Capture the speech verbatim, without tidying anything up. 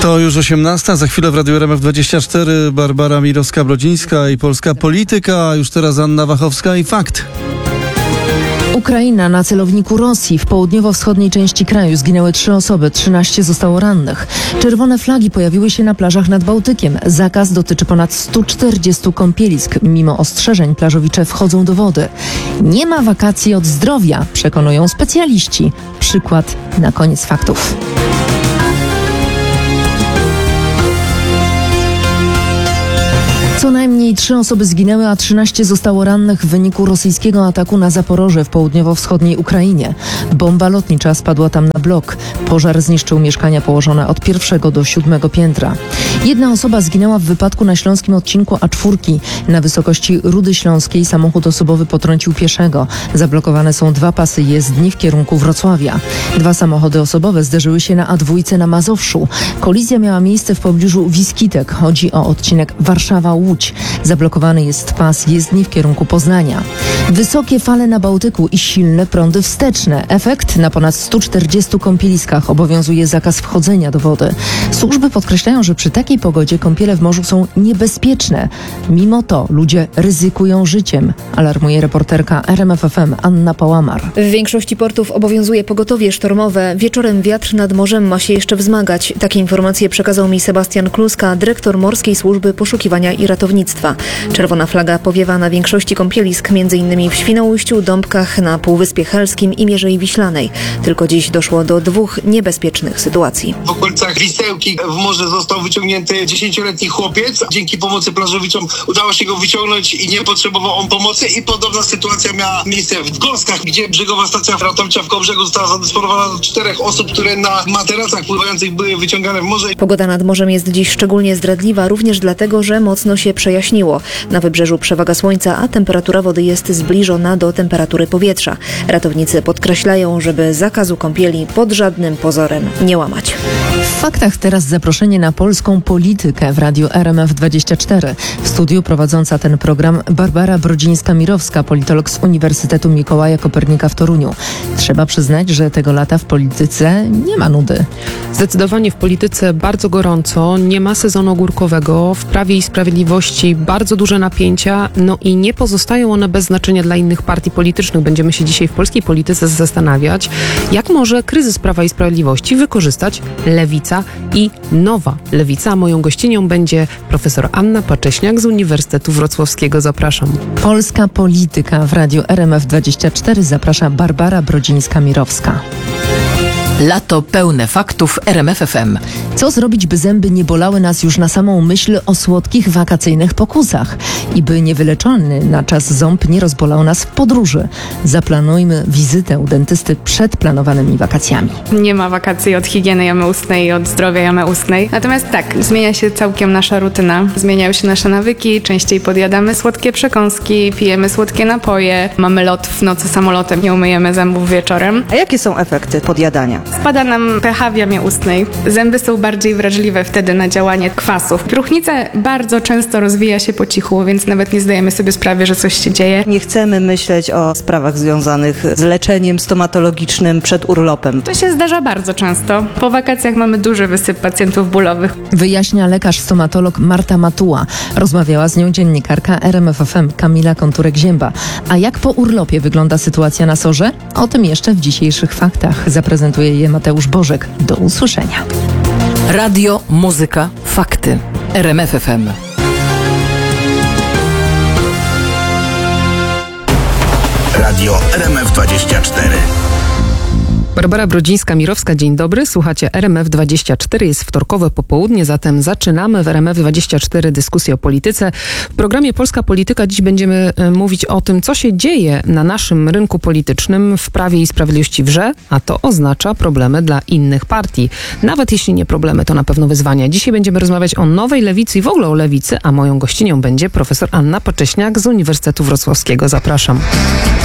To już osiemnasta, za chwilę w Radiu R M F dwadzieścia cztery Barbara Mirowska-Brodzińska i polska polityka, już teraz Anna Wachowska i Fakt. Ukraina na celowniku Rosji. W południowo-wschodniej części kraju zginęły trzy osoby, trzynaście zostało rannych. Czerwone flagi pojawiły się na plażach nad Bałtykiem. Zakaz dotyczy ponad stu czterdziestu kąpielisk. Mimo ostrzeżeń plażowicze wchodzą do wody. Nie ma wakacji od zdrowia, przekonują specjaliści. Przykład na koniec faktów. Co najmniej trzy osoby zginęły, a trzynaście zostało rannych w wyniku rosyjskiego ataku na Zaporoże w południowo-wschodniej Ukrainie. Bomba lotnicza spadła tam na blok. Pożar zniszczył mieszkania położone od pierwszego do siódmego piętra. Jedna osoba zginęła w wypadku na śląskim odcinku A cztery. Na wysokości Rudy Śląskiej samochód osobowy potrącił pieszego. Zablokowane są dwa pasy jezdni w kierunku Wrocławia. Dwa samochody osobowe zderzyły się na A dwa na Mazowszu. Kolizja miała miejsce w pobliżu Wiskitek. Chodzi o odcinek Warszawa-Łódź. Zablokowany jest pas jezdni w kierunku Poznania. Wysokie fale na Bałtyku i silne prądy wsteczne. Efekt: na ponad stu czterdziestu kąpieliskach obowiązuje zakaz wchodzenia do wody. Służby podkreślają, że przy takiej pogodzie kąpiele w morzu są niebezpieczne. Mimo to ludzie ryzykują życiem, alarmuje reporterka R M F F M Anna Pałamar. W większości portów obowiązuje pogotowie sztormowe. Wieczorem wiatr nad morzem ma się jeszcze wzmagać. Takie informacje przekazał mi Sebastian Kluska, dyrektor Morskiej Służby Poszukiwania i Ratownictwa. Czerwona flaga powiewa na większości kąpielisk, m.in. w Świnoujściu, Dąbkach, na Półwyspie Helskim i Mierzei Wiślanej. Tylko dziś doszło do dwóch niebezpiecznych sytuacji. W okolicach Wisełki w morze został wyciągnięty dziesięcioletni chłopiec. Dzięki pomocy plażowiczom udało się go wyciągnąć i nie potrzebował on pomocy. I podobna sytuacja miała miejsce w Goskach, gdzie brzegowa stacja ratownicza w Kołbrzegu została zadysponowana do czterech osób, które na materacach pływających były wyciągane w morze. Pogoda nad morzem jest dziś szczególnie zdradliwa, również dlatego, że mocno się przejaśniło. Na wybrzeżu przewaga słońca, a temperatura wody jest zbliżona do temperatury powietrza. Ratownicy podkreślają, żeby zakazu kąpieli pod żadnym pozorem nie łamać. W faktach teraz zaproszenie na polską politykę w Radiu R M F dwadzieścia cztery. W studiu prowadząca ten program Barbara Brodzińska-Mirowska, politolog z Uniwersytetu Mikołaja Kopernika w Toruniu. Trzeba przyznać, że tego lata w polityce nie ma nudy. Zdecydowanie w polityce bardzo gorąco, nie ma sezonu ogórkowego, w Prawie i Sprawiedliwości bardzo duże napięcia, no i nie pozostają one bez znaczenia dla innych partii politycznych. Będziemy się dzisiaj w polskiej polityce zastanawiać, jak może kryzys Prawa i Sprawiedliwości wykorzystać Lewica i Nowa Lewica. A moją gościnią będzie profesor Anna Pacześniak z Uniwersytetu Wrocławskiego. Zapraszam. Polska polityka w Radiu R M F dwadzieścia cztery zaprasza Barbara Brodzińska-Mirowska. Lato pełne faktów R M F F M. Co zrobić, by zęby nie bolały nas już na samą myśl o słodkich wakacyjnych pokusach i by niewyleczony na czas ząb nie rozbolał nas w podróży? Zaplanujmy wizytę u dentysty przed planowanymi wakacjami. Nie ma wakacji od higieny jamy ustnej i od zdrowia jamy ustnej. Natomiast tak, zmienia się całkiem nasza rutyna. Zmieniają się nasze nawyki, częściej podjadamy słodkie przekąski, pijemy słodkie napoje, mamy lot w nocy samolotem, nie umyjemy zębów wieczorem. A jakie są efekty podjadania? Spada nam pH w jamie ustnej. Zęby są bardziej wrażliwe wtedy na działanie kwasów. Próchnica bardzo często rozwija się po cichu, więc nawet nie zdajemy sobie sprawy, że coś się dzieje. Nie chcemy myśleć o sprawach związanych z leczeniem stomatologicznym przed urlopem. To się zdarza bardzo często. Po wakacjach mamy duży wysyp pacjentów bólowych. Wyjaśnia lekarz-stomatolog Marta Matuła. Rozmawiała z nią dziennikarka R M F F M Kamila Konturek-Zięba. A jak po urlopie wygląda sytuacja na sorze? O tym jeszcze w dzisiejszych faktach. Zaprezentuje je Mateusz Bożek. Do usłyszenia. Radio, muzyka, fakty. R M F F M. Radio R M F dwadzieścia cztery. Barbara Brodzińska-Mirowska, dzień dobry. Słuchacie R M F dwadzieścia cztery. Jest wtorkowe popołudnie, zatem zaczynamy w R M F dwadzieścia cztery dyskusję o polityce. W programie Polska Polityka dziś będziemy mówić o tym, co się dzieje na naszym rynku politycznym. W Prawie i Sprawiedliwości wrze, a to oznacza problemy dla innych partii. Nawet jeśli nie problemy, to na pewno wyzwania. Dzisiaj będziemy rozmawiać o Nowej Lewicy i w ogóle o Lewicy, a moją gościnią będzie profesor Anna Pacześniak z Uniwersytetu Wrocławskiego. Zapraszam.